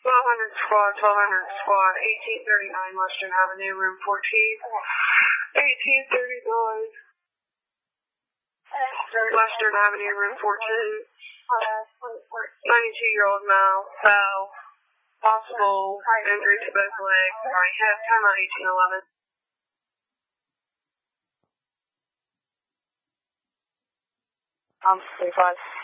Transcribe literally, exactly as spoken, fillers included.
twelve hundred squad, twelve hundred squad, eighteen thirty-nine Western Avenue, room fourteen. eighteen thirty-nine Western Avenue, room fourteen. ninety-two-year-old male, fell. Possible injury to both legs. Right hip, time out eighteen eleven. Um, thirty-five.